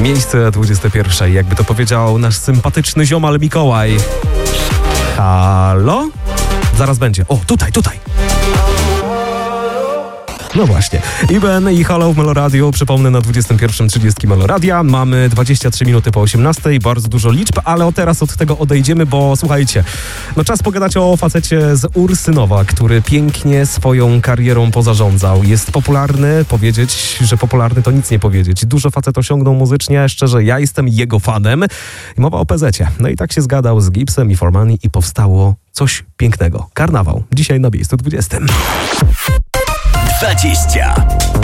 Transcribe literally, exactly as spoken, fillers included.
Miejsce dwudzieste pierwsze, jakby to powiedział nasz sympatyczny ziomal Mikołaj. Halo? Zaraz będzie. O, tutaj, tutaj. No właśnie. Iben i Halo w Meloradio. Przypomnę, na dwudziestym pierwszym trzydzieści Meloradia. Mamy dwadzieścia trzy minuty po osiemnastej. Bardzo dużo liczb, ale od teraz od tego odejdziemy, bo słuchajcie, no czas pogadać o facecie z Ursynowa, który pięknie swoją karierą pozarządzał. Jest popularny. Powiedzieć, że popularny to nic nie powiedzieć. Dużo facet osiągnął muzycznie. Szczerze, ja jestem jego fanem. I mowa o P Z-cie. No i tak się zgadał z Gipsem i Formani i powstało coś pięknego. Karnawał. Dzisiaj na miejscu dwudziestym. dwadzieścia